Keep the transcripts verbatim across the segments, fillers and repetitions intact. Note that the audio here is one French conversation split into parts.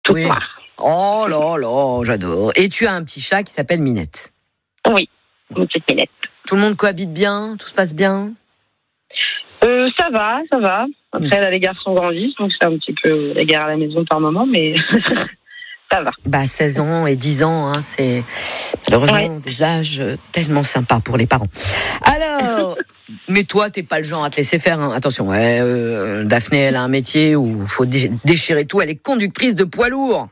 Toute Oui. noire. Oh là là, j'adore. Et tu as un petit chat qui s'appelle Minette. Oui, une petite Minette. Tout le monde cohabite bien, tout se passe bien. Euh, ça va, ça va. Après, là, les garçons grandissent, donc c'est un petit peu la guerre à la maison par moment, mais ça va. Bah seize ans et dix ans, hein, c'est malheureusement Ouais. des âges tellement sympas pour les parents. Alors, mais toi, t'es pas le genre à te laisser faire. Hein. Attention, ouais, euh, Daphné, elle a un métier où il faut dé- déchirer tout. Elle est conductrice de poids lourd.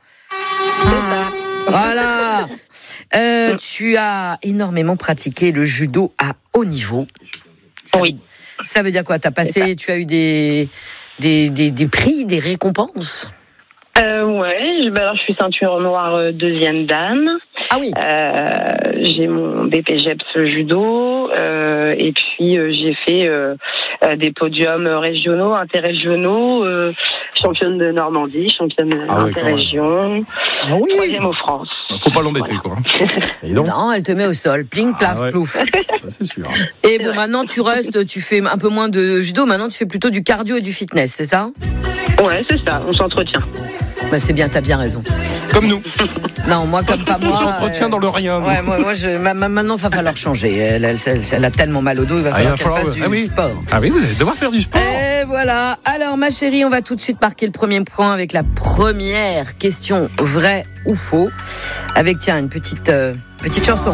Voilà. Euh, tu as énormément pratiqué le judo à haut niveau. Ça, Oui. Ça veut dire quoi? T'as C'est passé, tu as eu des des, des, des prix, des récompenses? Euh, ouais, je, bah alors, je suis ceinture noire euh, deuxième dan. Ah oui. Euh, j'ai mon B P G E P S judo euh, et puis euh, j'ai fait euh, euh, des podiums régionaux, interrégionaux, euh, championne de Normandie, championne Ah ouais, interrégion, Ah oui. troisième au France. Faut pas l'embêter, quoi. Et donc, Non, elle te met au sol, pling, plaf, Ah ouais. plouf. c'est sûr. Et bon, maintenant tu restes, tu fais un peu moins de judo, maintenant tu fais plutôt du cardio et du fitness, c'est ça? Ouais, c'est ça, on s'entretient. Bah c'est bien, t'as bien raison. Comme nous. Non, moi comme pas moi. On s'entretient euh, dans le rien. Ouais, moi, moi je, ma- ma- maintenant il va falloir changer. Elle, elle, elle- elle a tellement mal au dos, il va Ah, il falloir va qu'elle falloir- fasse du ah oui. sport. Ah oui, vous allez devoir faire du sport. Et voilà. Alors ma chérie, on va tout de suite marquer le premier point avec la première question, vrai ou faux, avec tiens une petite euh, petite chanson.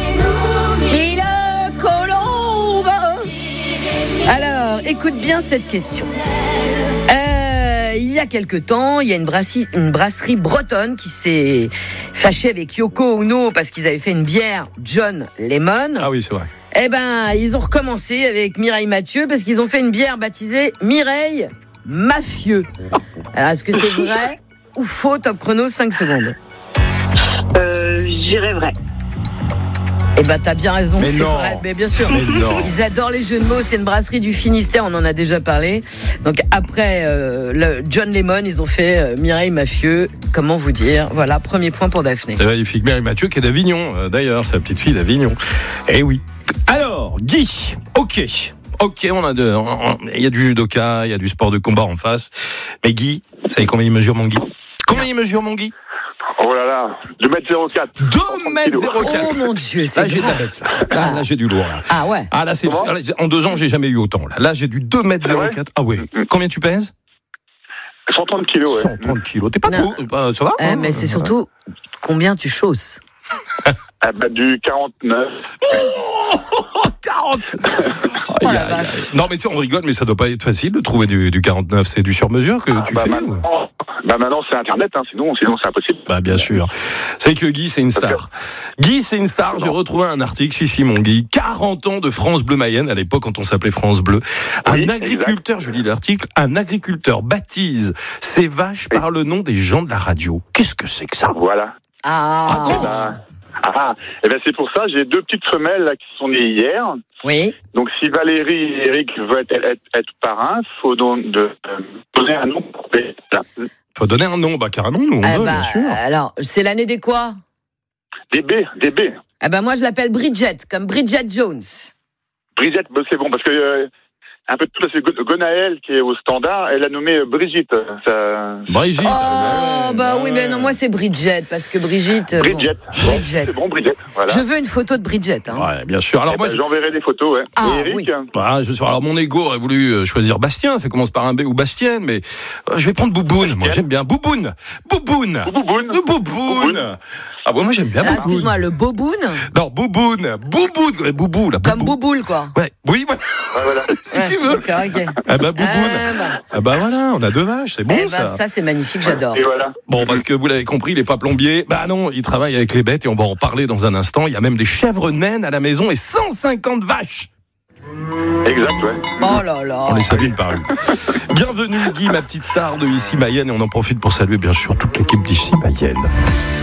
Mille colombes. Alors, écoute bien cette question. Euh, il y a quelque temps, il y a une brasserie, une brasserie bretonne qui s'est fâchée avec Yoko Ono parce qu'ils avaient fait une bière John Lemon. Ah oui, c'est vrai. Eh ben, ils ont recommencé avec Mireille Mathieu parce qu'ils ont fait une bière baptisée Mireille Mafieux. Alors, est-ce que c'est vrai ou faux? Top chrono, cinq secondes. Euh, j'irais vrai. Eh ben, t'as bien raison, Mais c'est non. vrai. Mais bien sûr. Mais non. Ils adorent les jeux de mots. C'est une brasserie du Finistère, on en a déjà parlé. Donc après euh, le John Lemon, ils ont fait euh, Mireille Mafieux. Comment vous dire? Voilà, premier point pour Daphné. C'est magnifique. Mireille Mathieu qui est d'Avignon, euh, d'ailleurs, c'est la petite fille d'Avignon. Eh oui. Alors, Guy, ok. Ok, on a de, on- on- il y a du judoka, il y a du sport de combat en face. Mais Guy, vous savez combien il mesure mon Guy? Combien il mesure mon Guy? Oh là là, deux mètres zéro quatre. deux mètres zéro quatre. Oh mon Dieu, Là, c'est j'ai de la grand. bête. Là, là, là, j'ai du lourd. Là. Ah ouais. Ah, là, c'est, Comment là, en deux ans, j'ai jamais eu autant. Là, là j'ai du deux mètres zéro quatre. Ah oui. Combien tu pèses? cent trente kilos, ouais. cent trente kilos. T'es pas Non. gros, pas- ça va? Eh, hein mais c'est surtout combien tu chausses. Ah bah, du quarante-neuf. quarante. Oh la Aïe, aïe, vache. aïe. Non, mais tu sais, on rigole, mais ça doit pas être facile de trouver du, du quarante-neuf. C'est du sur-mesure que tu bah, fais ou- maintenant, bah maintenant, c'est Internet, hein, sinon, sinon c'est impossible. Bah, bien sûr. C'est que Guy, c'est une star. Guy, c'est une star. J'ai retrouvé un article, si, si, mon Guy. quarante ans de France Bleu Mayenne, à l'époque, quand on s'appelait France Bleu. Un Oui, agriculteur, je lis l'article, un agriculteur baptise ses vaches Oui. par le nom des gens de la radio. Qu'est-ce que c'est que ça? Voilà. Ah. Attends. Bah, ah, et ben c'est pour ça, j'ai deux petites femelles là, qui sont nées hier. Oui. Donc si Valérie et Eric veulent être, être, être parrains, faut donc de, euh, donner un nom. Voilà. Faut donner un nom, bah, carrément, nous, on Eh veut, ben, bien sûr. alors, c'est l'année des quoi? Des B, des B. Eh ben, moi, je l'appelle Bridget, comme Bridget Jones. Brigitte, bah, c'est bon, parce que euh, un peu de tout, là, c'est Go- Gonaël qui est au standard, elle a nommé euh, Brigitte. Ça... Brigitte. Oh, ah ouais, bah ah oui, ouais. mais non, moi, c'est Bridget, parce que Brigitte. euh, bon. Brigitte. Bon, Bridget. c'est bon, Brigitte. Voilà. Je veux une photo de Bridget. Hein. Ouais, bien sûr. Alors, Eh moi, ben, je- j'enverrai des photos, ouais. Ah, et Eric, oui. Bah, je sais, alors mon ego aurait voulu euh, choisir Bastien, ça commence par un B ou Bastienne, mais euh, je vais prendre Bouboune. Moi j'aime bien Bouboune. Bouboune. Bouboune. Le Bouboune. Ah bon, moi j'aime bien Ah, Bouboune. excuse-moi, le boboun, Non, Bouboune. Bouboune. Ouais, Boubou, là. comme Boubou. bouboule, quoi. Ouais, oui, voilà. Ouais, voilà. si Ouais, tu veux. D'accord, ok. Ah bah Bouboune. Ah, bah. Ah bah voilà, on a deux vaches, c'est bon Eh ben, ça. ça, c'est magnifique, j'adore. Et voilà. Bon, parce que vous l'avez compris, il n'est pas plombier. Bah non, il travaille avec les bêtes et on va en parler dans un instant. Il y a même des chèvres naines à la maison et cent cinquante vaches. Exact, ouais. Oh là là. On les salue par lui. Bienvenue Guy, ma petite star de Ici Mayenne, et on en profite pour saluer bien sûr toute l'équipe d'Ici Mayenne.